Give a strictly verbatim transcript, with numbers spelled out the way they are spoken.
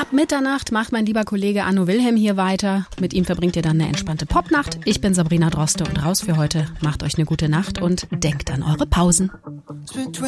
Ab Mitternacht macht mein lieber Kollege Arno Wilhelm hier weiter. Mit ihm verbringt ihr dann eine entspannte Popnacht. Ich bin Sabrina Droste und raus für heute. Macht euch eine gute Nacht und denkt an eure Pausen.